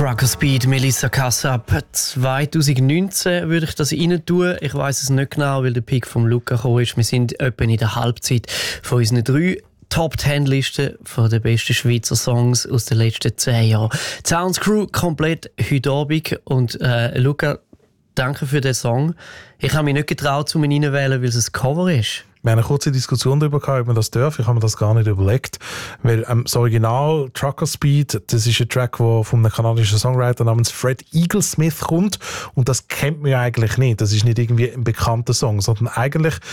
Trucker Speed, Melissa Kassab. 2019 würde ich das rein tun. Ich weiss es nicht genau, weil der Pick vom Luca gekommen ist. Wir sind etwa in der Halbzeit von unseren 3 Top-10-Listen der besten Schweizer Songs aus den letzten 10 Jahren. Die Sounds Crew komplett heute Abend. Und Luca, danke für den Song. Ich habe mich nicht getraut, zu mir reinzuwählen, weil es ein Cover ist. Wir haben eine kurze Diskussion darüber gehabt, ob man das darf. Ich habe mir das gar nicht überlegt. Weil das Original Trucker Speed, das ist ein Track, der von einem kanadischen Songwriter namens Fred Eaglesmith kommt. Und das kennt man ja eigentlich nicht. Das ist nicht irgendwie ein bekannter Song, sondern eigentlich